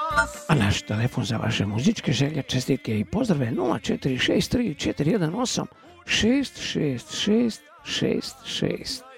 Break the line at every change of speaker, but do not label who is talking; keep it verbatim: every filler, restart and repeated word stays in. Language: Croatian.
A naš telefon za vaše muzičke želje, čestitke i pozdrave nula četiri šest tri četiri jedan osam šest šest šest šest šest.